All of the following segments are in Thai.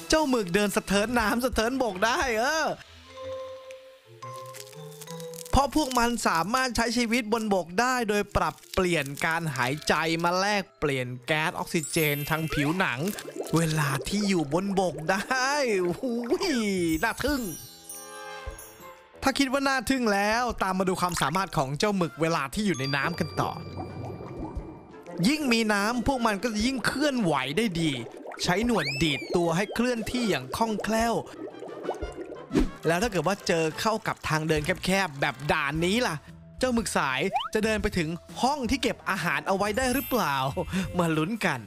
เจ้าหมึกเดินสะเทินน้ำสะเทินบกได้เพราะพวกมันสามารถใช้ชีวิตบนบกได้โดยปรับเปลี่ยนการหายใจมาแลกเปลี่ยนแก๊สออกซิเจนทางผิวหนังเวลาที่อยู่บนบกได้หูยน่าทึ่งถ้าคิดว่าน่าทึ่งแล้วตามมาดูความสามารถของเจ้าหมึกเวลาที่อยู่ในน้ำกันต่อยิ่งมีน้ำพวกมันก็จะยิ่งเคลื่อนไหวได้ดีใช้หนวดดีดตัวให้เคลื่อนที่อย่างคล่องแคล่วแล้วถ้าเกิดว่าเจอเข้ากับทางเดินแคบๆแบบด่านนี้ล่ะเจ้าหมึกสายจะเดินไปถึงห้องที่เก็บอาหารเอาไว้ได้หรือเปล่ามาลุ้นกัน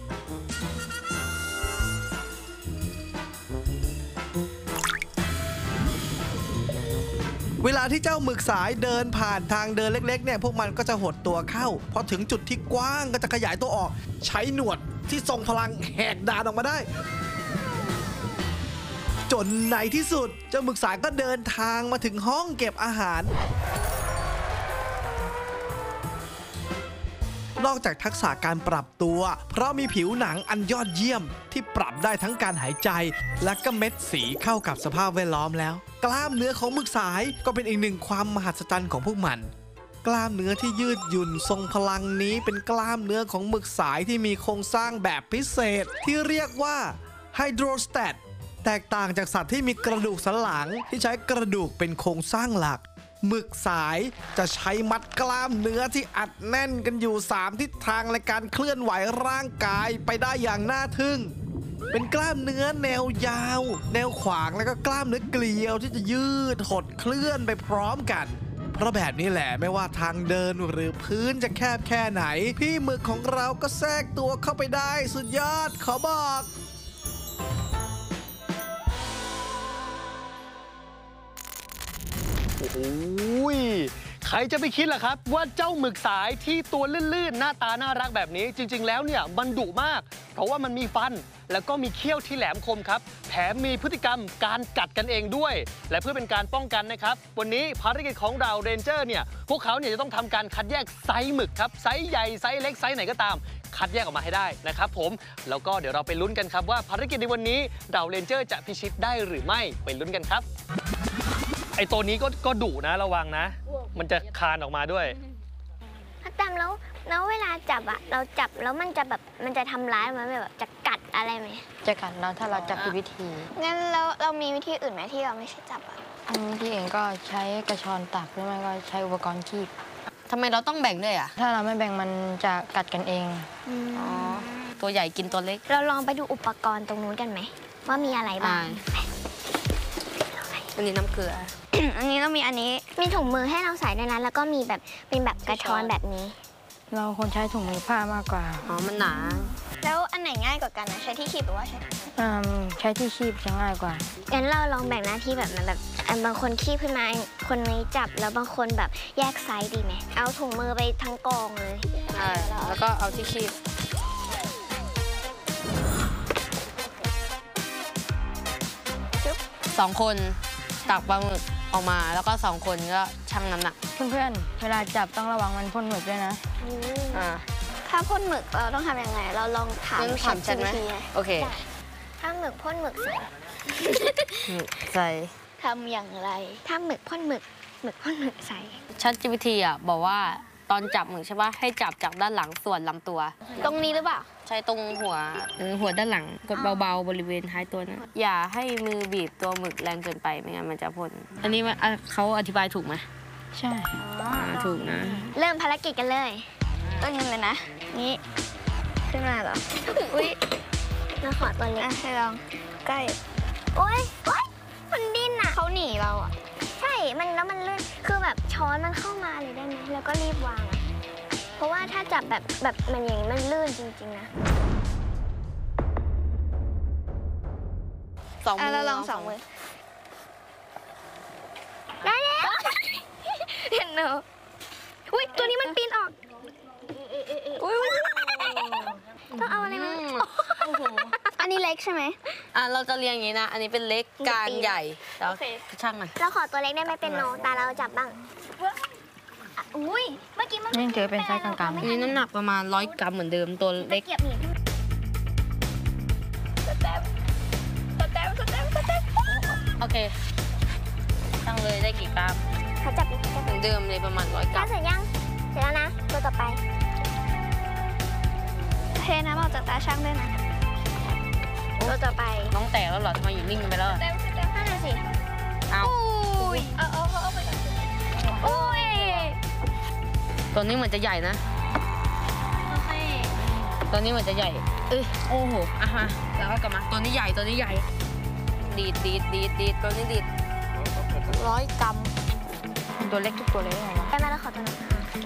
เวลาที่เจ้าหมึกสายเดินผ่านทางเดินเล็กๆเนี่ยพวกมันก็จะหดตัวเข้าพอถึงจุดที่กว้างก็จะขยายตัวออกใช้หนวดที่ทรงพลังแหกด่านออกมาได้จนในที่สุดเจ้าหมึกสายก็เดินทางมาถึงห้องเก็บอาหารนอกจากทักษะการปรับตัวเพราะมีผิวหนังอันยอดเยี่ยมที่ปรับได้ทั้งการหายใจและก็เม็ดสีเข้ากับสภาพแวดล้อมแล้วกล้ามเนื้อของหมึกสายก็เป็นอีกหนึ่งความมหัศจรรย์ของพวกมันกล้ามเนื้อที่ยืดหยุ่นทรงพลังนี้เป็นกล้ามเนื้อของหมึกสายที่มีโครงสร้างแบบพิเศษที่เรียกว่าไฮโดรสแตทแตกต่างจากสัตว์ที่มีกระดูกสันหลังที่ใช้กระดูกเป็นโครงสร้างหลักหมึกสายจะใช้มัดกล้ามเนื้อที่อัดแน่นกันอยู่3ทิศทางในการเคลื่อนไหวร่างกายไปได้อย่างน่าทึ่งเป็นกล้ามเนื้อแนวยาวแนวขวางแล้วก็กล้ามเนื้อเกลียวที่จะยืดหดเคลื่อนไปพร้อมกันเพราะแบบนี้แหละไม่ว่าทางเดินหรือพื้นจะแคบแค่ไหนพี่หมึกของเราก็แทรกตัวเข้าไปได้สุดยอดขอบอกโอ้ยใครจะไปคิดล่ะครับว่าเจ้าหมึกสายที่ตัวลื่นๆหน้าตาน่ารักแบบนี้จริงๆแล้วเนี่ยมันดุมากเพราะว่ามันมีฟันแล้วก็มีเขี้ยวที่แหลมคมครับแถมมีพฤติกรรมการกัดกันเองด้วยและเพื่อเป็นการป้องกันนะครับวันนี้ภารกิจของเราเรนเจอร์เนี่ยพวกเขาเนี่ยจะต้องทำการคัดแยกไซส์หมึกครับไซส์ใหญ่ไซส์เล็กไซส์ไหนก็ตามคัดแยกออกมาให้ได้นะครับผมแล้วก็เดี๋ยวเราไปลุ้นกันครับว่าภารกิจในวันนี้เราเรนเจอร์จะพิชิตได้หรือไม่ไปลุ้นกันครับไอตัวนี้ก็ดุนะระวังนะมันจะคานออกมาด้วยถ้าจำแล้วเวลาจับอะเราจับแล้วมันจะทำร้ายมันแบบจะกัดอะไรไหมจะกัดเราถ้าเราจับผิดวิธีงั้นเรามีวิธีอื่นไหมที่เราไม่ใช่จับอะพี่เองก็ใช้กระชอนตักหรือไม่ก็ใช้อุปกรณ์คีบทำไมเราต้องแบ่งด้วยอ่ะถ้าเราไม่แบ่งมันจะกัดกันเองอ๋อตัวใหญ่กินตัวเล็กเราลองไปดูอุปกรณ์ตรงนู้นกันไหมว่ามีอะไรบ้างอันนี้น้ำเกลืออันนี้เรามีถุงมือให้เราใส่ในนั้นแล้วก็มีแบบเป็นแบบกระชอนแบบนี้เราควรใช้ถุงมือผ้ามากกว่าอ๋อมันหนาแล้วอันไหนง่ายกว่ากันนะใช้ที่คีบหรือว่าใช้ใช้ที่คีบจะง่ายกว่างั้นเราลองแบ่งหน้าที่แบบบางคนคีบขึ้นมาคนนี้จับแล้วบางคนแบบแยกไซส์ดีไหมเอาถุงมือไปทั้งกองเลยแล้วก็เอาที่คีบ2 คนตักปลาหมึกออกมาแล้วก็2 คนก็ชั่งน้ำหนักเพื่อนๆเวลาจับต้องระวังมันพ่นหมึกด้วยนะถ้าพ่นหมึกเราต้องทำยังไงเราลองถามฉันไหมโอเคถ้าหมึกพ่นหมึกใส่ทำอย่างไรถ้าหมึกพ่นหมึกพ่นหมึกใส่ ChatGPT อ่ะบอกว่าตอนจับหมึกใช่ปะให้จับจากด้านหลังส่วนลำตัวตรงนี้หรือเปล่าใช่ตรงหัวด้านหลังกดเบาๆบริเวณท้ายตัวนะอย่าให้มือบีบตัวหมึกแรงเกินไปไม่งั้นมันจะพ่นอันนี้เขาอธิบายถูกไหมใช่ถูกนะเริ่มภารกิจกันเลยต้องยังเลยนะนี่ขึ้นมาเหรออุ้ยเราขอตัวเล็กให้ลองใกล้โอ๊ยมันดิ้นอ่ะเขาหนีเราอ่ะใช่แล้วมันลื่นคือแบบช้อนมันเข้ามาเลยได้ไหมแล้วก็รีบวางเพราะว่าถ้าจับแบบมันอย่างนี้มันลื่นจริงๆนะ 2 มือเราลอง2 มือได้แล้วเห็นเนอะอุ้ยตัวนี้มันปีนออกอุ้ยต้องเอาอะไรมาอันนี้เล็กใช่ไหมเราจะเรียงอย่างนี้นะอันนี้เป็นเล็กกลางใหญ่แล้วช่างหน่อยเราขอตัวเล็กได้ไหมเป็นโนตาเราจับบ้างอุ้ยเมื่อกี้มันนี่ถือเป็นไซส์กลางๆนี่น้ำหนักประมาณ100 กรัมเหมือนเดิมตัวเล็กเคตั้งเลยได้กี่กรัมเขาจับเหมือนเดิมเลยประมาณ100 กรัมเสร็จยังเสร็จแล้วนะตัวต่อไปเทน้ำออกจากตาช่างด้วยนะตัวต่อไปน้องแตกแล้วเหรอทำไมอยู่นิ่งไปแล้วอะเต็มนั่นน่ะสิเอาอุ้ยเอาไปก่อนอุ้ยตัวนี้เหมือนจะใหญ่นะโอเคตัวนี้เหมือนจะใหญ่โอ้โหอ่ะมาแล้วก็กลับมาตัวนี้ใหญ่ตัวนี้ใหญ่ ดีดตัวนี้ดีด100 กรัมตัวเล็กทุกตัวเลยเหรอวะได้ไหมเราขอตัวนั้น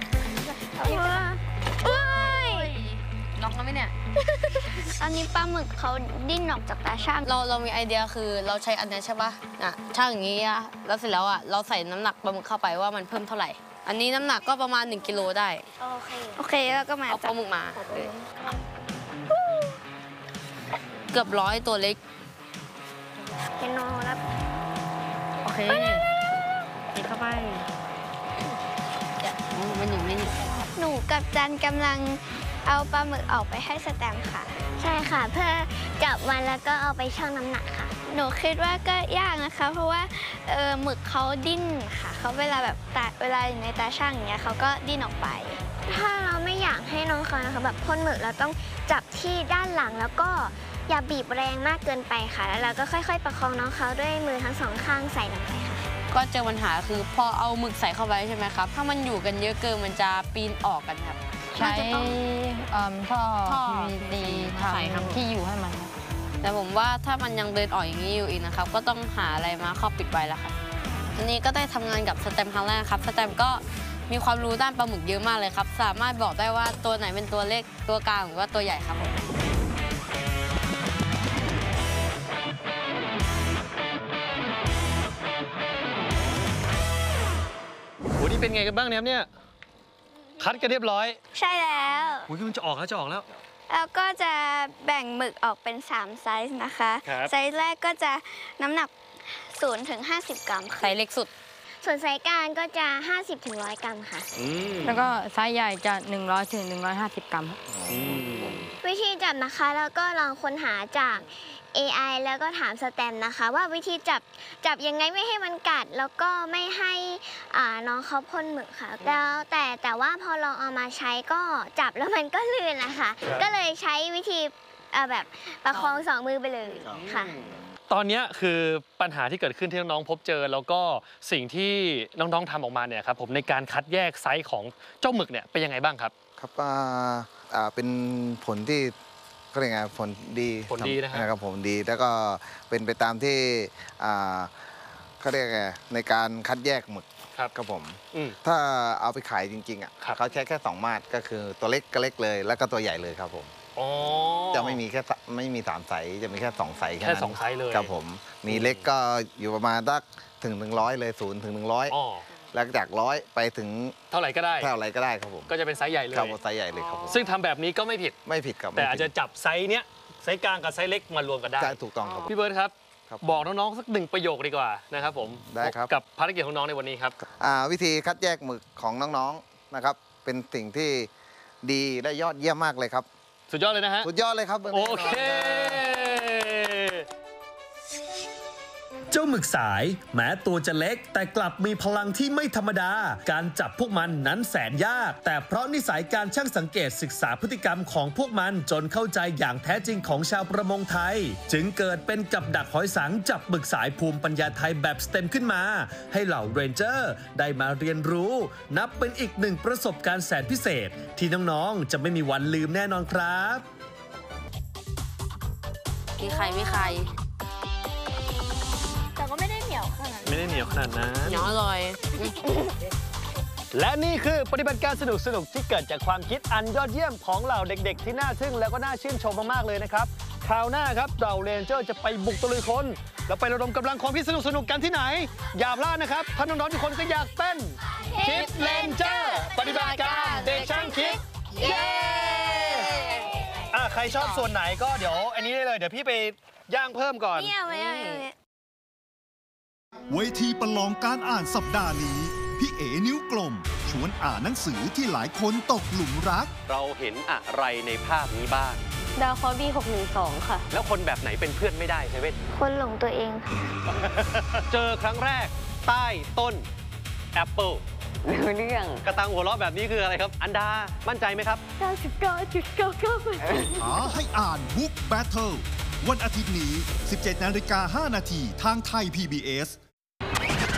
อุ้ยน็อกแล้วไหมเนี่ยตอนนี้ปลาหมึกเขาดิ้นออกจากตาช่างเรามีไอเดียคือเราใช้อันนี้ใช่ปะช่างอย่างนี้อะแล้วเสร็จแล้วอะเราใส่น้ำหนักปลาหมึกเข้าไปว่ามันเพิ่มเท่าไหร่ อันนี้น้ำหนักก็ประมาณ1 กิโลได้โอเคแล้วก็มาเอาปลาหมึกมาเกือบ100ตัวเล็กเห็นโนแล้วโอเคนี่เข้าไปไม่หนีหนูกับจันกำลังเอาปลาหมึกออกไปให้สแตมค่ะ ใช่ค่ะ เพื่อจับมันแล้วก็เอาไปชั่งน้ำหนักค่ะ หนูคิดว่าก็ยากนะคะ เพราะว่าหมึกเขาดิ้นค่ะเขาเวลาแบบเวลาอยู่ในตาช่างอย่างเงี้ยเขาก็ดิ้นออกไป ถ้าเราไม่อยากให้น้องเขานะคะแบบพ่นหมึกเราต้องจับที่ด้านหลังแล้วก็อย่าบีบแรงมากเกินไปค่ะ แล้วเราก็ค่อยๆประคองน้องเขาด้วยมือทั้งสองข้างใส่ลงไปค่ะก็เจอปัญหาคือพอเอาหมึกใส่เข้าไปใช่ไหมครับถ้ามันอยู่กันเยอะเกินมันจะปีนออกกันครับใช้ท่อ PVC ใส่ครับทำที่อยู่ให้มันแต่ผมว่าถ้ามันยังเดินออกอย่างนี้อยู่อีกนะครับก็ต้องหาอะไรมาครอบปิดไว้แล้วครับอันนี้ก็ได้ทำงานกับสแตมป์ครั้งแรกครับสแตมป์ก็มีความรู้ด้านปลาหมึกเยอะมากเลยครับสามารถบอกได้ว่าตัวไหนเป็นตัวเล็กตัวกลางหรือว่าตัวใหญ่ครับผมโหนี่เป็นไงกันบ้างเนี่ยคัดกันเรียบร้อยใช่แล้วโหมันจะออกแล้วแล้วก็จะแบ่งหมึกออกเป็น 3 ไซส์นะคะครับไซส์แรกก็จะน้ำหนัก0 ถึง 50 กรัมไซค่ะส์เล็กสุดส่วนไซส์กลางก็จะ 50 ถึง 100 กรัมค่ะแล้วก็ไซส์ใหญ่จะ100 ถึง 150 กรัมวิธีจับนะคะแล้วก็ลองค้นหาจาก AI แล้วก็ถามสแตมป์นะคะ ว่าวิธีจับยังไงไม่ให้มันกัด แล้วก็ไม่ให้น้องเขาพ่นหมึกค่ะแล้วแต่ว่าพอลองเอามาใช้ก็จับแล้วมันก็ลื่นนะคะ ก็เลยใช้วิธีแบบประคอง2 มือไปเลยค่ะตอนนี้คือปัญหาที่เกิดขึ้นที่น้องๆพบเจอแล้วก็สิ่งที่น้องๆทำออกมาเนี่ยครับผมในการคัดแยกไซส์ของเจ้าหมึกเนี่ยเป็นยังไงบ้างครับครับเป็นผลที่เขาเรียกไงผลดีผลดีนะครับผมดีแล้วก็เป็นไปตามที่เขาเรียกไงในการคัดแยกหมึกครับผม ถ้าเอาไปขายจริงๆอ่ะครับเขาใช้แค่2 มาตรก็คือตัวเล็กก็เล็กเลย แล้วก็ตัวใหญ่เลยครับผมอ๋อจะไม่มี3 ไซส์จะมีแค่2 ไซส์แค่แค่นั้น 2 ไซส์เลยครับผมมีเล็กก็อยู่ประมาณสักถึง100เลย0 ถึงอ๋อ 100แล้วจาก100ไปถึงเท่าไหร่ก็ได้เท่าไรก็ได้ครับผมก็จะเป็นไซส์ใหญ่เลยครับผมไซส์ใหญ่เลยครับผมซึ่งทำแบบนี้ก็ไม่ผิดไม่ผิดครับแต่อาจจะจับไซส์เนี้ยไซส์กลางกับไซส์เล็กมารวมกันได้ใช่ถูกต้องครับผมพี่เบิร์ดครับครับบอกน้องๆสัก1 ประโยคดีกว่านะครับผมได้ครับกับภารกิจของน้องในวันนี้ครับวิธีคัดแยกหมึกของน้องๆนะครับเป็นสิ่งที่ดีและยอดเยี่ยมมากเลยครับสุดยอดเลยนะฮะสุดยอดเลยครับโอเคเจ้าหมึกสายแม้ตัวจะเล็กแต่กลับมีพลังที่ไม่ธรรมดา การจับพวกมันนั้นแสนยาก แต่เพราะนิสัยการช่างสังเกตศึกษาพฤติกรรมของพวกมันจนเข้าใจอย่างแท้จริงของชาวประมงไทย จึงเกิดเป็นกับดักหอยสังจับหมึกสายภูมิปัญญาไทยแบบสเต็มขึ้นมา ให้เหล่าเรนเจอร์ได้มาเรียนรู้ นับเป็นอีกหนึ่งประสบการณ์แสนพิเศษ ที่น้องๆจะไม่มีวันลืมแน่นอนครับมีใครไม่ใครแต่ก็ไม่ได้เหนียวขนาดไม่ได้เหนียวขนาดนั้นเหนียวอร่อยและนี่คือปฏิบัติการสนุกๆที่เกิดจากความคิดอันยอดเยี่ยมของเหล่าเด็กๆที่น่าทึ่งแล้วก็น่าชื่นชมมากๆเลยนะครับคราวหน้าครับเราเรนเจอร์จะไปบุกตะลุยคนแล้วไประดมกำลังคนที่สนุกๆกันที่ไหนอย่าพลาดนะครับถ้าน้องๆทุกคนก็อยากเป็นคิดเรนเจอร์ปฏิบัติการเด็กช่างคิดเย้ใครชอบส่วนไหนก็เดี๋ยวอันนี้ได้เลยเดี๋ยวพี่ไปย่างเพิ่มก่อนเนี่ยไว้เวทีประลองการอ่านสัปดาห์นี้ พี่เอ๋นิ้วกลม ชวนอ่านหนังสือที่หลายคนตกหลุมรักเราเห็นอะไรในภาพนี้บ้างดาวคอบี้612 ค่ะแล้วคนแบบไหนเป็นเพื่อนไม่ได้เซเว่นคนหลงตัวเองค่ะเจอครั้งแรกใต้ต้นแอปเปิลรู้เรื่องกระตังหัวเราะแบบนี้คืออะไรครับ อันดามั่นใจไหมครับ 99.99% ท้าให้อ่านบุ๊กแบทเทิลวันอาทิตย์นี้ 17:05 น.ทางไทย PBS